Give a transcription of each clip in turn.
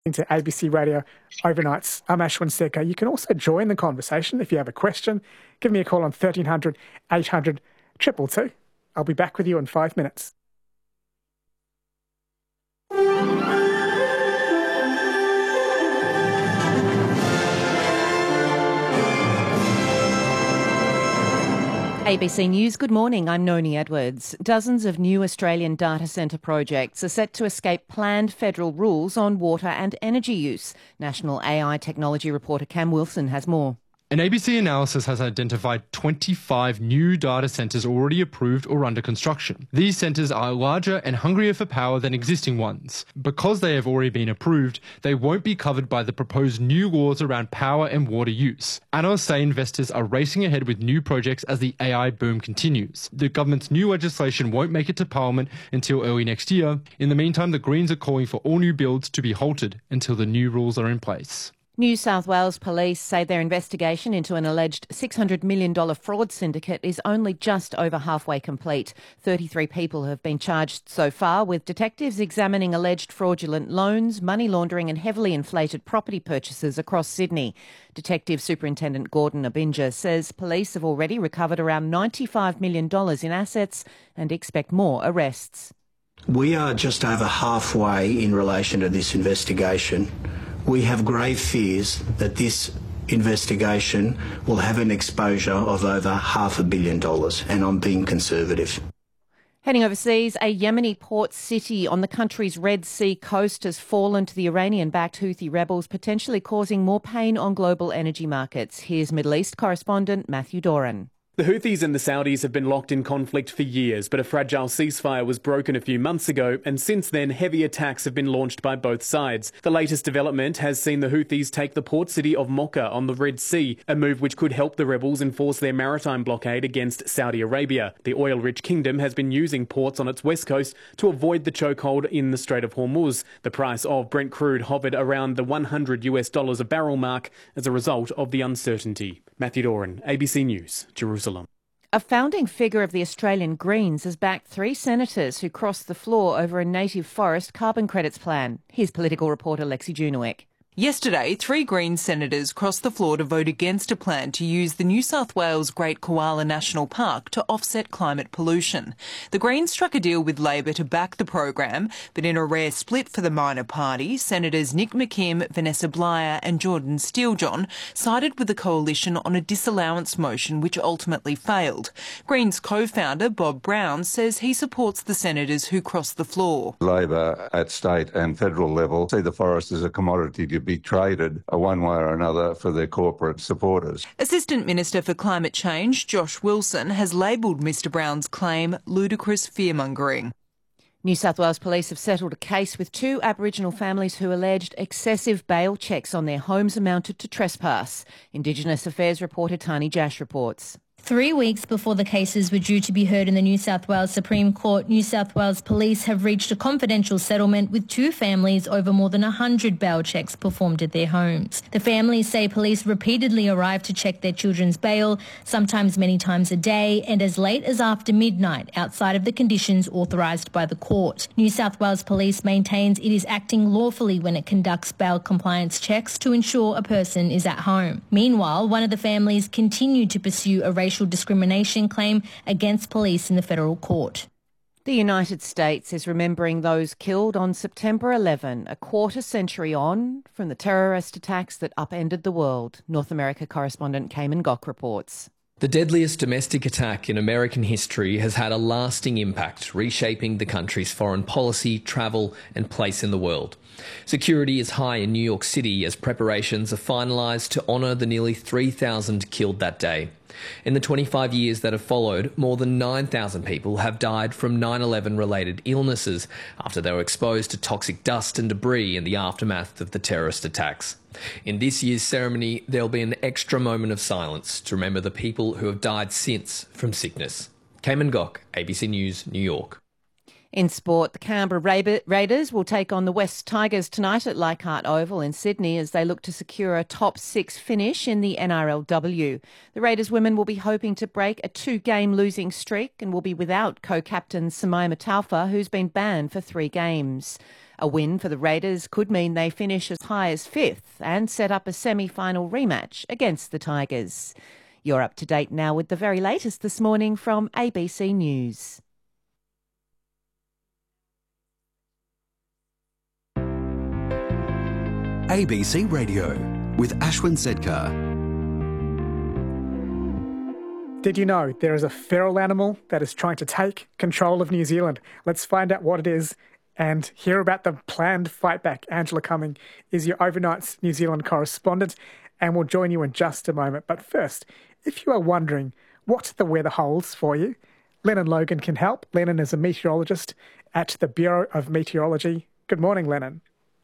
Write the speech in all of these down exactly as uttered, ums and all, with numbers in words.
To A B C Radio Overnights. I'm Ashwin Sekar. You can also join the conversation if you have a question. Give me a call on thirteen hundred, eight hundred, two two two. I'll be back with you in five minutes. A B C News, good morning. I'm Noni Edwards. Dozens of new Australian data centre projects are set to escape planned federal rules on water and energy use. National A I technology reporter Cam Wilson has more. An A B C analysis has identified twenty-five new data centres already approved or under construction. These centres are larger and hungrier for power than existing ones. Because they have already been approved, they won't be covered by the proposed new laws around power and water use. Analysts say investors are racing ahead with new projects as the A I boom continues. The government's new legislation won't make it to Parliament until early next year. In the meantime, the Greens are calling for all new builds to be halted until the new rules are in place. New South Wales police say their investigation into an alleged six hundred million dollars fraud syndicate is only just over halfway complete. thirty-three people have been charged so far, with detectives examining alleged fraudulent loans, money laundering and heavily inflated property purchases across Sydney. Detective Superintendent Gordon Abinger says police have already recovered around ninety-five million dollars in assets and expect more arrests. We are just over halfway in relation to this investigation. We have grave fears that this investigation will have an exposure of over half a billion dollars, and I'm being conservative. Heading overseas, a Yemeni port city on the country's Red Sea coast has fallen to the Iranian-backed Houthi rebels, potentially causing more pain on global energy markets. Here's Middle East correspondent Matthew Doran. The Houthis and the Saudis have been locked in conflict for years, but a fragile ceasefire was broken a few months ago, and since then heavy attacks have been launched by both sides. The latest development has seen the Houthis take the port city of Mocha on the Red Sea, a move which could help the rebels enforce their maritime blockade against Saudi Arabia. The oil-rich kingdom has been using ports on its west coast to avoid the chokehold in the Strait of Hormuz. The price of Brent crude hovered around the one hundred US dollars a barrel mark as a result of the uncertainty. Matthew Doran, A B C News, Jerusalem. A founding figure of the Australian Greens has backed three senators who crossed the floor over a native forest carbon credits plan. Here's political reporter Lexi Junowick. Yesterday, three Greens senators crossed the floor to vote against a plan to use the New South Wales Great Koala National Park to offset climate pollution. The Greens struck a deal with Labor to back the program, but in a rare split for the minor party, Senators Nick McKim, Vanessa Blyer and Jordan Steelejohn sided with the coalition on a disallowance motion which ultimately failed. Greens co-founder Bob Brown says he supports the senators who crossed the floor. Labor at state and federal level see the forest as a commodity to be traded one way or another for their corporate supporters. Assistant Minister for Climate Change Josh Wilson has labelled Mr Brown's claim ludicrous fearmongering. New South Wales Police have settled a case with two Aboriginal families who alleged excessive bail checks on their homes amounted to trespass. Indigenous Affairs reporter Tani Jash reports. Three weeks before the cases were due to be heard in the New South Wales Supreme Court, New South Wales Police have reached a confidential settlement with two families over more than one hundred bail checks performed at their homes. The families say police repeatedly arrived to check their children's bail, sometimes many times a day, and as late as after midnight, outside of the conditions authorised by the court. New South Wales Police maintains it is acting lawfully when it conducts bail compliance checks to ensure a person is at home. Meanwhile, one of the families continued to pursue a racial discrimination claim against police in the federal court. The United States is remembering those killed on September eleventh, a quarter century on from the terrorist attacks that upended the world. North America correspondent Cayman Gok reports. The deadliest domestic attack in American history has had a lasting impact, reshaping the country's foreign policy, travel and place in the world. Security is high in New York City as preparations are finalised to honour the nearly three thousand killed that day. In the twenty-five years that have followed, more than nine thousand people have died from nine eleven related illnesses after they were exposed to toxic dust and debris in the aftermath of the terrorist attacks. In this year's ceremony, there'll be an extra moment of silence to remember the people who have died since from sickness. Cayman Gok, A B C News, New York. In sport, the Canberra Raiders will take on the West Tigers tonight at Leichhardt Oval in Sydney as they look to secure a top six finish in the N R L W. The Raiders women will be hoping to break a two-game losing streak and will be without co-captain Samaima Taufa, who's been banned for three games. A win for the Raiders could mean they finish as high as fifth and set up a semi-final rematch against the Tigers. You're up to date now with the very latest this morning from A B C News. A B C Radio with Ashwin Sedkar. Did you know there is a feral animal that is trying to take control of New Zealand? Let's find out what it is and hear about the planned fight back. Angela Cumming is your Overnight's New Zealand correspondent and will join you in just a moment. But first, if you are wondering what the weather holds for you, Lennon Logan can help. Lennon is a meteorologist at the Bureau of Meteorology. Good morning, Lennon.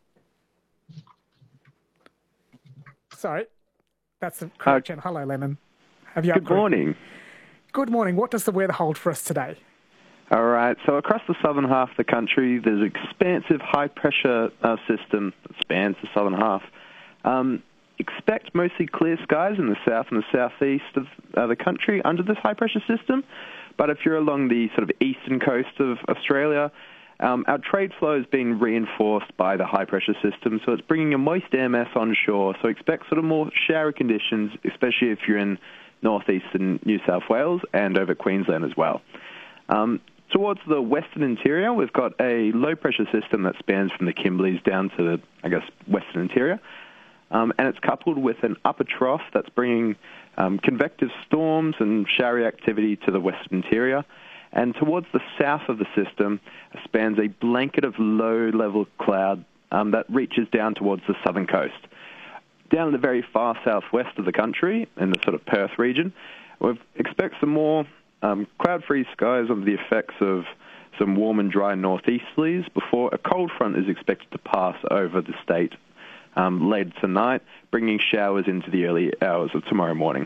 Sorry, that's the correct channel. Hello, Lennon. Have you Good upgraded? morning. Good morning. What does the weather hold for us today? All right, so across the southern half of the country, there's an expansive high-pressure uh, system that spans the southern half. Um, expect mostly clear skies in the south and the southeast of uh, the country under this high-pressure system. But if you're along the sort of eastern coast of Australia, Um, our trade flow is being reinforced by the high-pressure system, so it's bringing a moist air mass onshore. So expect sort of more showery conditions, especially if you're in northeastern New South Wales and over Queensland as well. Um, towards the western interior, we've got a low-pressure system that spans from the Kimberleys down to the, I guess, western interior. Um, and it's coupled with an upper trough that's bringing um, convective storms and showery activity to the western interior. And towards the south of the system spans a blanket of low-level cloud um, that reaches down towards the southern coast. Down in the very far southwest of the country, in the sort of Perth region, we expect some more um, cloud-free skies under the effects of some warm and dry northeasterlies before a cold front is expected to pass over the state um, later tonight, bringing showers into the early hours of tomorrow morning.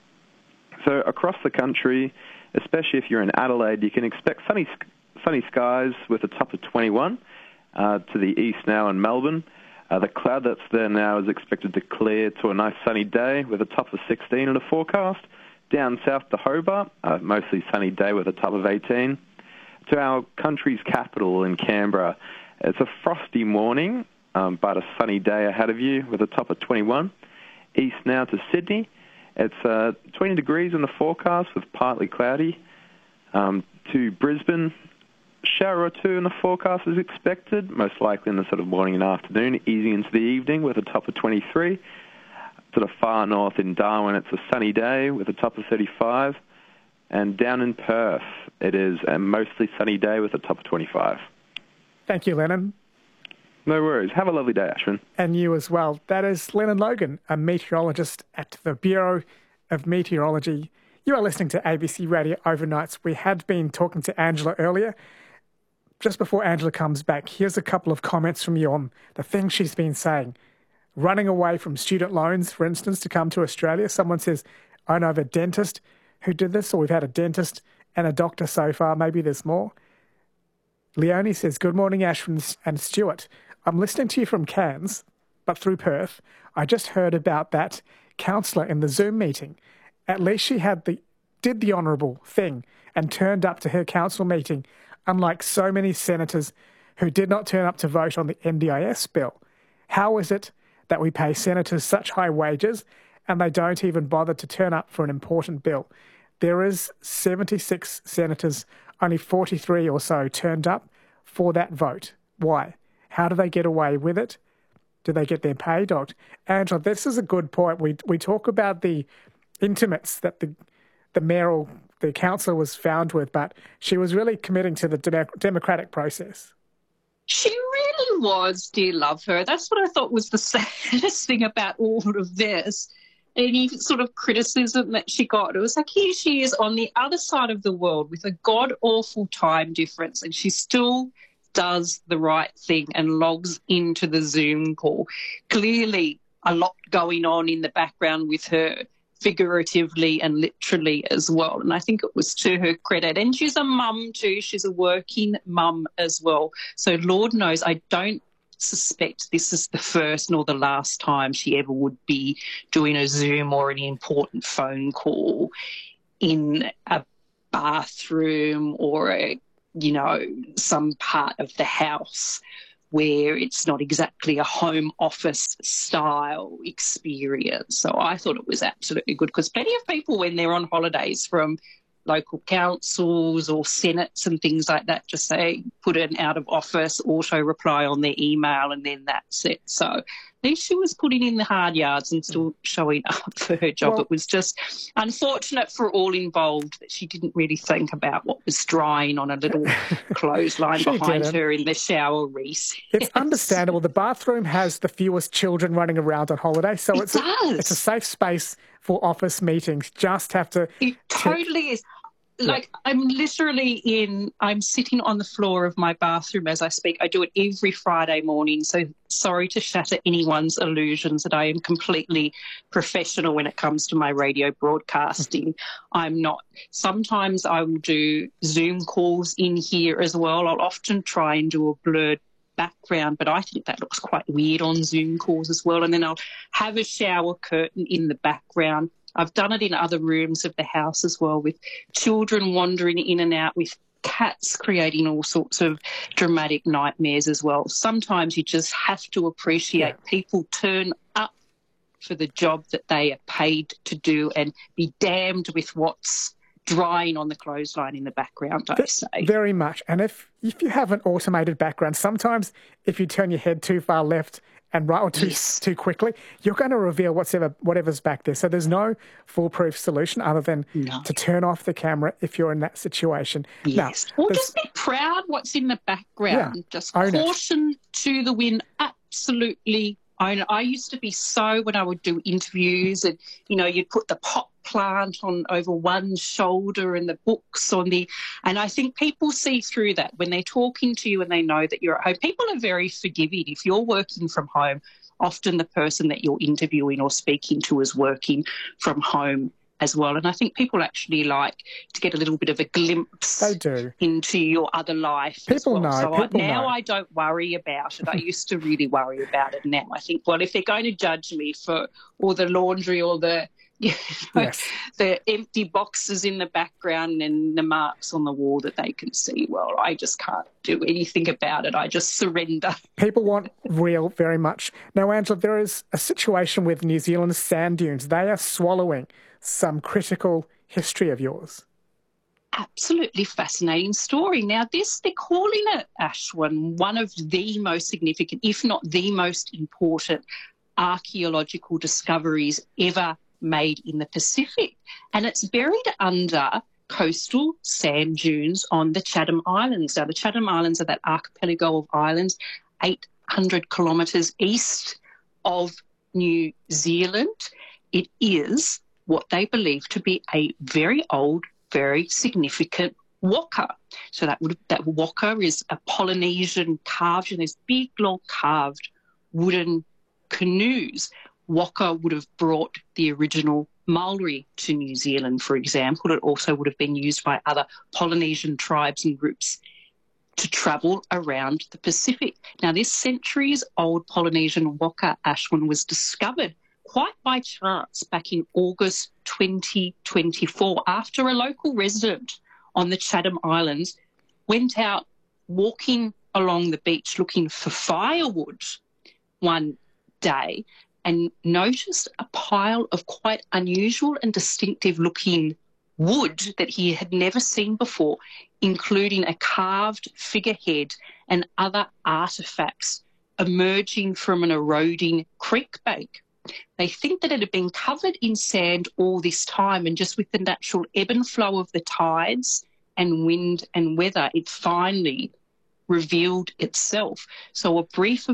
So across the country, especially if you're in Adelaide, you can expect sunny sunny skies with a top of twenty-one uh, to the east now in Melbourne. Uh, the cloud that's there now is expected to clear to a nice sunny day with a top of sixteen in the forecast. Down south to Hobart, uh, mostly sunny day with a top of eighteen. To our country's capital in Canberra, it's a frosty morning, um, but a sunny day ahead of you with a top of twenty-one. East now to Sydney. It's uh, twenty degrees in the forecast with partly cloudy. Um, to Brisbane, shower or two in the forecast is expected, most likely in the sort of morning and afternoon, easing into the evening with a top of twenty-three. To the far north in Darwin, it's a sunny day with a top of thirty-five. And down in Perth, it is a mostly sunny day with a top of twenty-five. Thank you, Lennon. No worries. Have a lovely day, Ashwin. And you as well. That is Lennon Logan, a meteorologist at the Bureau of Meteorology. You are listening to A B C Radio Overnights. We had been talking to Angela earlier. Just before Angela comes back, here's a couple of comments from you on the things she's been saying. Running away from student loans, for instance, to come to Australia. Someone says, I know of a dentist who did this, or we've had a dentist and a doctor so far. Maybe there's more. Leonie says, good morning, Ashwin and Stuart. I'm listening to you from Cairns, but through Perth. I just heard about that counsellor in the Zoom meeting. At least she had the did the honourable thing and turned up to her council meeting, unlike so many senators who did not turn up to vote on the N D I S bill. How is it that we pay senators such high wages and they don't even bother to turn up for an important bill? There is seventy-six senators, only forty-three or so turned up for that vote. Why? How do they get away with it? Do they get their pay docked? Angela, this is a good point. We we talk about the intimates that the the mayor or the councillor was found with, but she was really committing to the de- democratic process. She really was, dear love her. That's what I thought was the saddest thing about all of this. Any sort of criticism that she got, it was like, here she is on the other side of the world with a god-awful time difference, and she still does the right thing and logs into the Zoom call. Clearly a lot going on in the background with her figuratively and literally as well. And I think it was to her credit. And she's a mum too. She's a working mum as well. So Lord knows I don't suspect this is the first nor the last time she ever would be doing a Zoom or an important phone call in a bathroom or, a, you know, some part of the house where it's not exactly a home office style experience. So I thought it was absolutely good because plenty of people when they're on holidays from local councils or senates and things like that just say put an out of office auto reply on their email and then that's it. So at least she was putting in the hard yards and still showing up for her job. Well, it was just unfortunate for all involved that she didn't really think about what was drying on a little clothesline behind didn't. her in the shower recess. It's understandable. The bathroom has the fewest children running around on holiday, so it it's, a, it's a safe space for office meetings. Just have to... It totally is. Like, I'm literally in, I'm sitting on the floor of my bathroom as I speak. I do it every Friday morning, so sorry to shatter anyone's illusions that I am completely professional when it comes to my radio broadcasting. I'm not. Sometimes I will do Zoom calls in here as well. I'll often try and do a blurred background, but I think that looks quite weird on Zoom calls as well. And then I'll have a shower curtain in the background. I've done it in other rooms of the house as well with children wandering in and out, with cats creating all sorts of dramatic nightmares as well. Sometimes you just have to appreciate yeah. people turn up for the job that they are paid to do and be damned with what's drying on the clothesline in the background, I say. Very much. And if, if you have an automated background, sometimes if you turn your head too far left and right or too yes. too quickly, you're going to reveal whatever whatever's back there. So there's no foolproof solution other than no. to turn off the camera if you're in that situation. Yes. Now, or just be proud what's in the background. Yeah, just own caution it. To the wind, absolutely own it. I used to be so when I would do interviews and, you know, you'd put the pot plant on over one shoulder and the books on the, and I think people see through that when they're talking to you and they know that you're at home. People are very forgiving. If you're working from home, often the person that you're interviewing or speaking to is working from home as well. And I think people actually like to get a little bit of a glimpse they do. into your other life. People as well. know. So people I, now know. I don't worry about it. I used to really worry about it. Now I think, well, if they're going to judge me for all the laundry or the you know, yes. the empty boxes in the background and the marks on the wall that they can see, well, I just can't do anything about it. I just surrender. People want real very much. Now, Angela, there is a situation with New Zealand's sand dunes. They are swallowing some critical history of yours. Absolutely fascinating story. Now, this, they're calling it, Ashwin, one of the most significant, if not the most important, archaeological discoveries ever made in the Pacific. And it's buried under coastal sand dunes on the Chatham Islands. Now, the Chatham Islands are that archipelago of islands, eight hundred kilometres east of New Zealand. It is what they believe to be a very old, very significant waka. So that would that waka is a Polynesian carved, and there's big, long carved wooden canoes. Waka would have brought the original Maori to New Zealand, for example. It also would have been used by other Polynesian tribes and groups to travel around the Pacific. Now, this centuries-old Polynesian waka, Ashwin, was discovered quite by chance back in August twenty twenty-four after a local resident on the Chatham Islands went out walking along the beach looking for firewood one day and noticed a pile of quite unusual and distinctive looking wood that he had never seen before, including a carved figurehead and other artefacts emerging from an eroding creek bank. They think that it had been covered in sand all this time, and just with the natural ebb and flow of the tides and wind and weather, it finally revealed itself. So a brief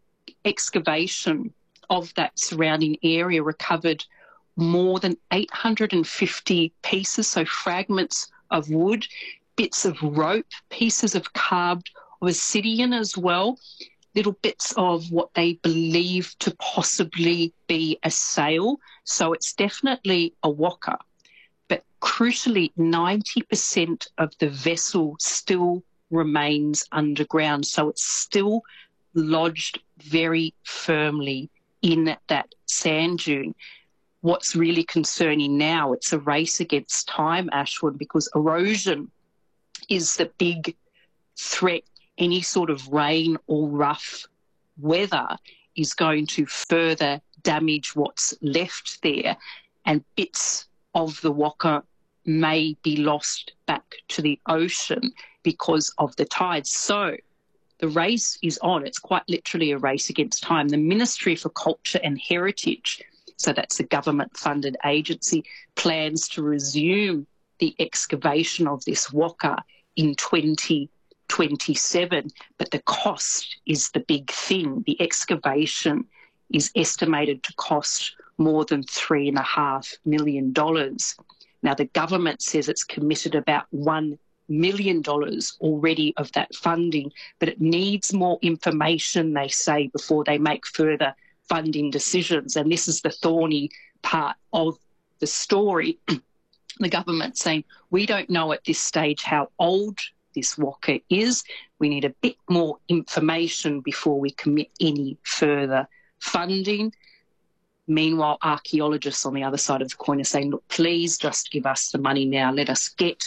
excavation of that surrounding area recovered more than eight hundred fifty pieces, so fragments of wood, bits of rope, pieces of carved obsidian as well. little bits of what they believe to possibly be a sail. So it's definitely a waka. But crucially, ninety percent of the vessel still remains underground. So it's still lodged very firmly in that sand dune. What's really concerning now, it's a race against time, Ashwin, because erosion is the big threat. Any sort of rain or rough weather is going to further damage what's left there, and bits of the waka may be lost back to the ocean because of the tides. So the race is on. It's quite literally a race against time. The Ministry for Culture and Heritage, so that's a government-funded agency, plans to resume the excavation of this waka in twenty twenty-seven, but the cost is the big thing. The excavation is estimated to cost more than three and a half million dollars. Now, the government says it's committed about one million dollars already of that funding, but it needs more information, they say, before they make further funding decisions. And this is the thorny part of the story. The government saying, we don't know at this stage how old this waka is. We need a bit more information before we commit any further funding. Meanwhile, archaeologists on the other side of the coin are saying, look, please just give us the money now. Let us get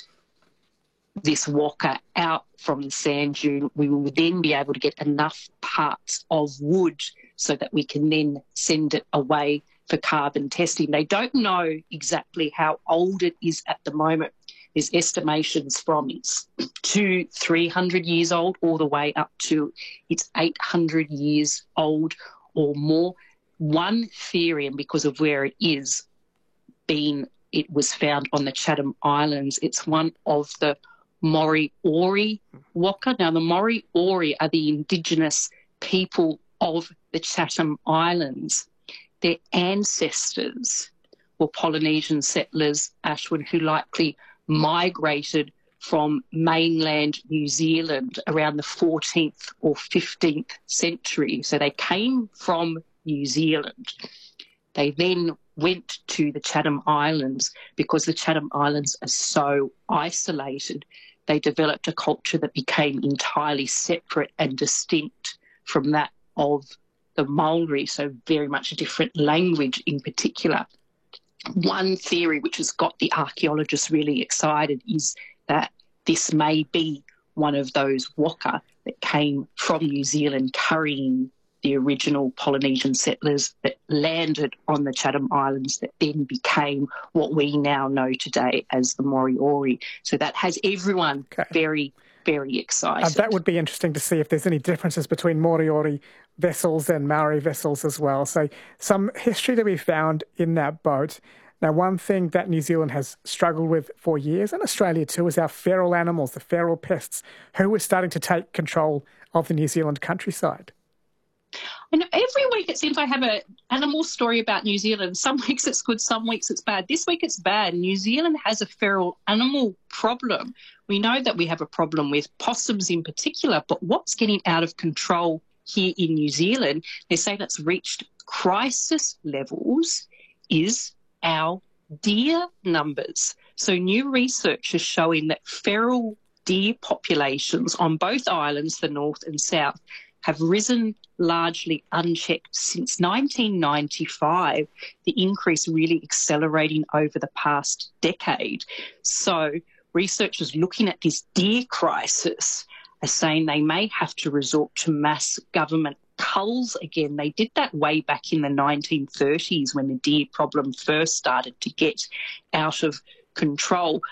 this waka out from the sand dune. We will then be able to get enough parts of wood so that we can then send it away for carbon testing. They don't know exactly how old it is at the moment. There's estimations from it's two, three hundred years old, all the way up to it's eight hundred years old or more. One theory, and because of where it is, being it was found on the Chatham Islands, it's one of the Moriori waka. Now, the Moriori are the indigenous people of the Chatham Islands. Their ancestors were Polynesian settlers, Ashwin, who likely migrated from mainland New Zealand around the fourteenth or fifteenth century. So they came from New Zealand. They then went to the Chatham Islands because the Chatham Islands are so isolated. They developed a culture that became entirely separate and distinct from that of the Maori, so very much a different language in particular. One theory which has got the archaeologists really excited is that this may be one of those waka that came from New Zealand carrying the original Polynesian settlers that landed on the Chatham Islands that then became what we now know today as the Moriori. So that has everyone okay. very, very excited. Uh, that would be interesting to see if there's any differences between Moriori vessels and Maori vessels as well. So some history to be found in that boat. Now, one thing that New Zealand has struggled with for years, and Australia too, is our feral animals, the feral pests, who are starting to take control of the New Zealand countryside. And every week it seems I have an animal story about New Zealand. Some weeks it's good, some weeks it's bad. This week it's bad. New Zealand has a feral animal problem. We know that we have a problem with possums in particular, but what's getting out of control here in New Zealand, they're saying it's reached crisis levels, is our deer numbers. So new research is showing that feral deer populations on both islands, the north and south, have risen largely unchecked since nineteen ninety-five, the increase really accelerating over the past decade. So researchers looking at this deer crisis are saying they may have to resort to mass government culls again. They did that way back in the nineteen thirties when the deer problem first started to get out of control.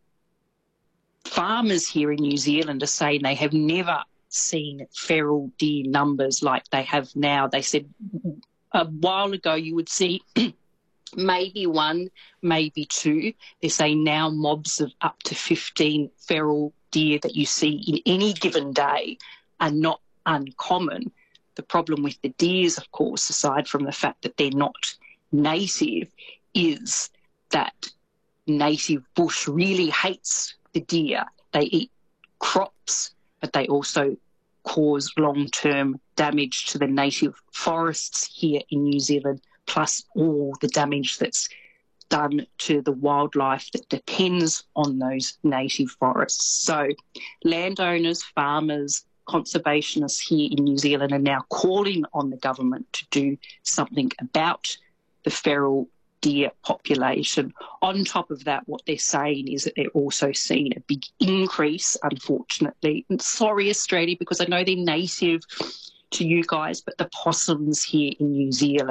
Farmers here in New Zealand are saying they have never seen feral deer numbers like they have now. They said a while ago you would see maybe one, maybe two. They're saying now mobs of up to fifteen feral deer that you see in any given day are not uncommon. The problem with the deers, of course, aside from the fact that they're not native, is that native bush really hates the deer. They eat crops, but they also cause long-term damage to the native forests here in New Zealand, plus all the damage that's done to the wildlife that depends on those native forests. So landowners, farmers, conservationists here in New Zealand are now calling on the government to do something about the feral deer population. On top of that, what they're saying is that they're also seeing a big increase, unfortunately. And sorry, Australia, because I know they're native to you guys, but the possums here in New Zealand